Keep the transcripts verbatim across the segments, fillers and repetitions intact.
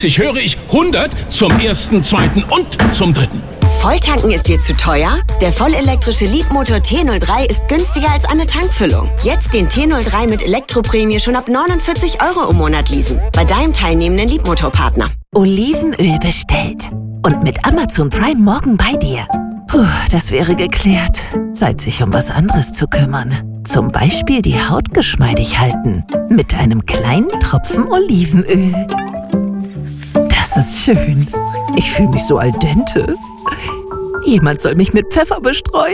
Ich höre ich hundert zum ersten, zweiten und zum dritten. Volltanken ist dir zu teuer? Der vollelektrische Leapmotor T null drei ist günstiger als eine Tankfüllung. Jetzt den T null drei mit Elektroprämie schon ab neunundvierzig Euro im Monat leasen. Bei deinem teilnehmenden Leapmotor-Partner. Olivenöl bestellt. Und mit Amazon Prime morgen bei dir. Puh, das wäre geklärt. Zeit, sich um was anderes zu kümmern. Zum Beispiel die Haut geschmeidig halten. Mit einem kleinen Tropfen Olivenöl. Das ist schön. Ich fühle mich so al dente. Jemand soll mich mit Pfeffer bestreuen.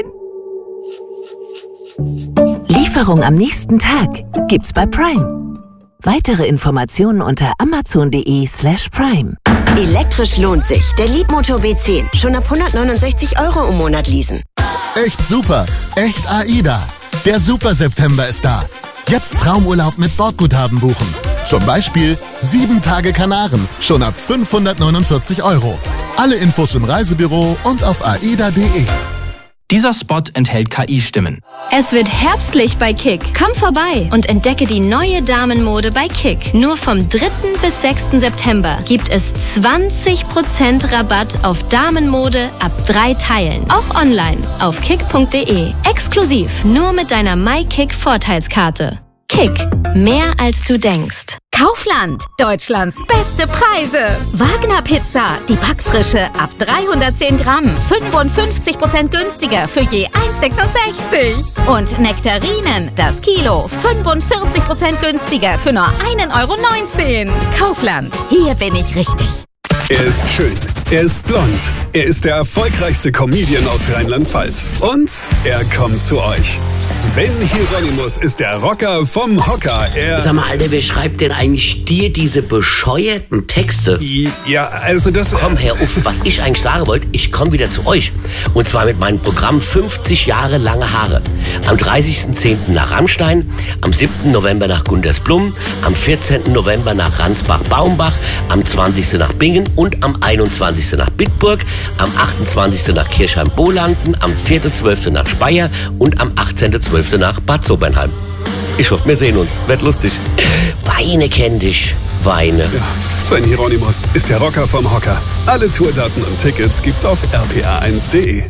Lieferung am nächsten Tag gibt's bei Prime. Weitere Informationen unter amazon.de slash prime. Elektrisch lohnt sich. Der Leapmotor B zehn. Schon ab hundertneunundsechzig Euro im Monat leasen. Echt super. Echt AIDA. Der Super September ist da. Jetzt Traumurlaub mit Bordguthaben buchen. Zum Beispiel sieben Tage Kanaren. Schon ab fünfhundertneunundvierzig Euro. Alle Infos im Reisebüro und auf aida punkt de. Dieser Spot enthält K I-Stimmen. Es wird herbstlich bei Kick. Komm vorbei und entdecke die neue Damenmode bei Kick. Nur vom dritten bis sechsten September gibt es zwanzig Prozent Rabatt auf Damenmode ab drei Teilen. Auch online auf kick punkt de. Exklusiv nur mit deiner MyKick-Vorteilskarte. Kick. Mehr als du denkst. Kaufland. Deutschlands beste Preise. Wagner Pizza. Die Backfrische ab dreihundertzehn Gramm. fünfundfünfzig Prozent günstiger für je eins sechsundsechzig. Und Nektarinen. Das Kilo. fünfundvierzig Prozent günstiger für nur ein Euro neunzehn. Kaufland. Hier bin ich richtig. Er ist schön, er ist blond, er ist der erfolgreichste Comedian aus Rheinland-Pfalz. Und er kommt zu euch. Sven Hieronymus ist der Rocker vom Hocker. Er Sag mal, Alter, wer schreibt denn eigentlich dir diese bescheuerten Texte? Ja, also das... Komm, Herr Uff, was ich eigentlich sagen wollte, ich komme wieder zu euch. Und zwar mit meinem Programm fünfzig Jahre lange Haare. Am dreißigsten zehnten nach Rammstein, am siebten November nach Gundersblum, am vierzehnten November nach Ransbach-Baumbach, am zwanzigsten nach Bingen und am einundzwanzigsten nach Bitburg, am achtundzwanzigsten nach Kirchheim-Bohlanden, am vierten zwölften nach Speyer und am achtzehnten zwölften nach Bad Sobernheim. Ich hoffe, wir sehen uns. Wird lustig. Weine kenn dich. Weine. Ja, Sven Hieronymus ist der Rocker vom Hocker. Alle Tourdaten und Tickets gibt's auf r p a eins punkt de.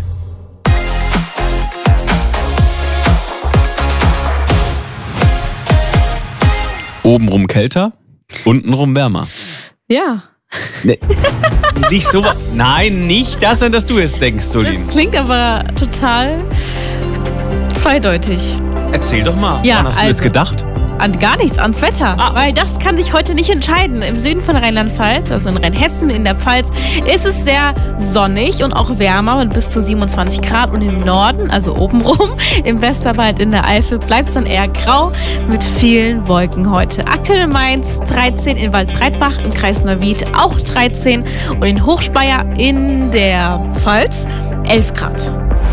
Obenrum kälter, untenrum wärmer. Ja. Nee, nicht so. Nein, nicht das, an das du jetzt denkst, Solin. Das klingt aber total zweideutig. Erzähl doch mal, ja, woran hast also, du jetzt gedacht? An gar nichts, ans Wetter. Ah. Weil das kann sich heute nicht entscheiden. Im Süden von Rheinland-Pfalz, also in Rheinhessen, in der Pfalz, ist es sehr sonnig und auch wärmer mit bis zu siebenundzwanzig Grad. Und im Norden, also obenrum, im Westerwald in der Eifel, bleibt es dann eher grau mit vielen Wolken heute. Aktuell in Mainz dreizehn, in Waldbreitbach im Kreis Neuwied auch dreizehn und in Hochspeyer in der Pfalz elf Grad.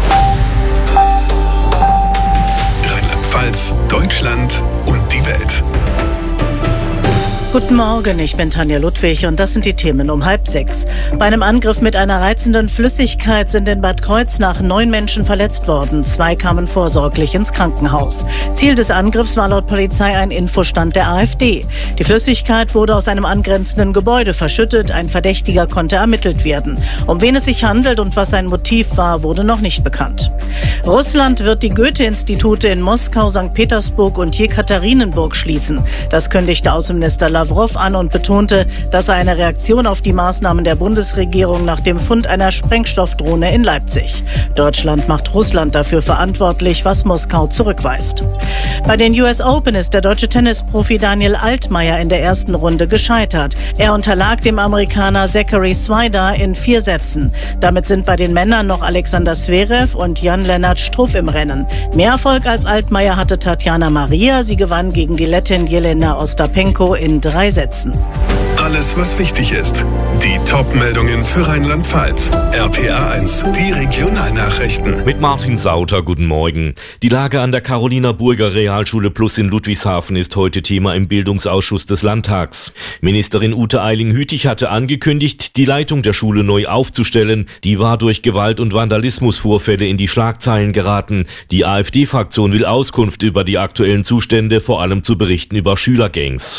Rheinland-Pfalz, Deutschland und die Welt. Guten Morgen, ich bin Tanja Ludwig und das sind die Themen um halb sechs. Bei einem Angriff mit einer reizenden Flüssigkeit sind in Bad Kreuznach neun Menschen verletzt worden. Zwei kamen vorsorglich ins Krankenhaus. Ziel des Angriffs war laut Polizei ein Infostand der AfD. Die Flüssigkeit wurde aus einem angrenzenden Gebäude verschüttet. Ein Verdächtiger konnte ermittelt werden. Um wen es sich handelt und was sein Motiv war, wurde noch nicht bekannt. Russland wird die Goethe-Institute in Moskau, Sankt Petersburg und Jekaterinenburg schließen. Das kündigte Außenminister Lavrov an und betonte, das sei eine Reaktion auf die Maßnahmen der Bundesregierung nach dem Fund einer Sprengstoffdrohne in Leipzig. Deutschland macht Russland dafür verantwortlich, was Moskau zurückweist. Bei den U S Open ist der deutsche Tennisprofi Daniel Altmaier in der ersten Runde gescheitert. Er unterlag dem Amerikaner Zachary Swider in vier Sätzen. Damit sind bei den Männern noch Alexander Zverev und Jan-Lennart Struff im Rennen. Mehr Erfolg als Altmaier hatte Tatjana Maria. Sie gewann gegen die Lettin Jelena Ostapenko in drei Sätzen. Alles, was wichtig ist. Die Top-Meldungen für Rheinland-Pfalz. R P A eins, die Regionalnachrichten. Mit Martin Sauter, guten Morgen. Die Lage an der Carolina-Burger Realschule Plus in Ludwigshafen ist heute Thema im Bildungsausschuss des Landtags. Ministerin Ute Eiling-Hütig hatte angekündigt, die Leitung der Schule neu aufzustellen. Die war durch Gewalt- und Vandalismusvorfälle in die Schlagzeilen geraten. Die AfD-Fraktion will Auskunft über die aktuellen Zustände, vor allem zu berichten über Schülergangs.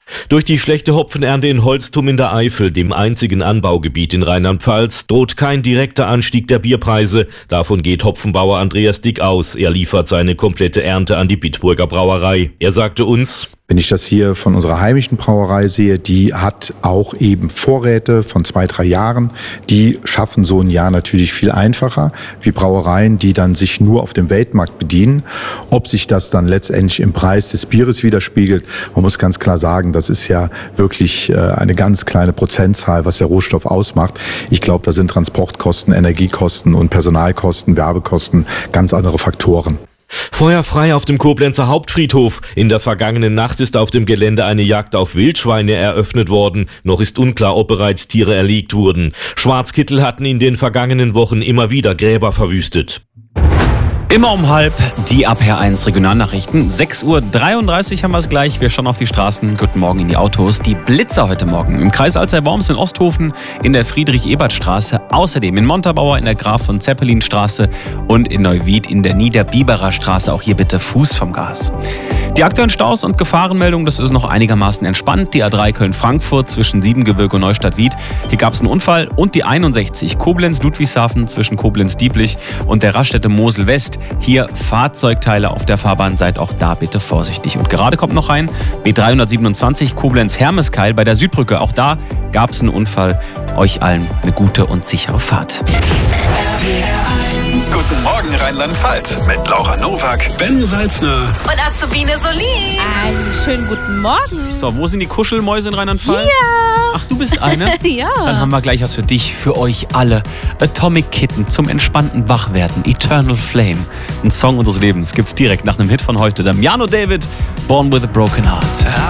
Durch die schlechte Hopfenernte in Holztum in der Eifel, dem einzigen Anbaugebiet in Rheinland-Pfalz, droht kein direkter Anstieg der Bierpreise. Davon geht Hopfenbauer Andreas Dick aus. Er liefert seine komplette Ernte an die Bitburger Brauerei. Er sagte uns: Wenn ich das hier von unserer heimischen Brauerei sehe, die hat auch eben Vorräte von zwei, drei Jahren. Die schaffen so ein Jahr natürlich viel einfacher, wie Brauereien, die dann sich nur auf dem Weltmarkt bedienen. Ob sich das dann letztendlich im Preis des Bieres widerspiegelt, man muss ganz klar sagen, das ist ja wirklich eine ganz kleine Prozentzahl, was der Rohstoff ausmacht. Ich glaube, da sind Transportkosten, Energiekosten und Personalkosten, Werbekosten ganz andere Faktoren. Feuer frei auf dem Koblenzer Hauptfriedhof. In der vergangenen Nacht ist auf dem Gelände eine Jagd auf Wildschweine eröffnet worden. Noch ist unklar, ob bereits Tiere erlegt wurden. Schwarzkittel hatten in den vergangenen Wochen immer wieder Gräber verwüstet. Immer um halb die A P R eins Regionalnachrichten. sechs Uhr dreiunddreißig haben wir es gleich. Wir schauen auf die Straßen. Guten Morgen in die Autos. Die Blitzer heute Morgen im Kreis Alzey-Worms in Osthofen, in der Friedrich-Ebert-Straße. Außerdem in Montabaur in der Graf von Zeppelin-Straße und in Neuwied in der Niederbiberer Straße. Auch hier bitte Fuß vom Gas. Die aktuellen Staus und Gefahrenmeldungen, das ist noch einigermaßen entspannt. Die A drei Köln-Frankfurt zwischen Siebengebirge und Neustadt-Wied. Hier gab es einen Unfall. Und die einundsechzig Koblenz-Ludwigshafen zwischen Koblenz-Dieblich und der Raststätte Mosel-West. Hier Fahrzeugteile auf der Fahrbahn, seid auch da bitte vorsichtig. Und gerade kommt noch rein, B dreihundertsiebenundzwanzig Koblenz-Hermeskeil bei der Südbrücke. Auch da gab es einen Unfall. Euch allen eine gute und sichere Fahrt. Guten Morgen Rheinland-Pfalz mit Laura Nowak, Ben Salzner Und Azubine Solin. Einen schönen guten Morgen. So, wo sind die Kuschelmäuse in Rheinland-Pfalz? Ja. Ach, du bist eine? Ja. Dann haben wir gleich was für dich, für euch alle. Atomic Kitten zum entspannten Wachwerden. Eternal Flame. Ein Song unseres Lebens gibt's direkt nach einem Hit von heute. Damiano David, Born with a Broken Heart.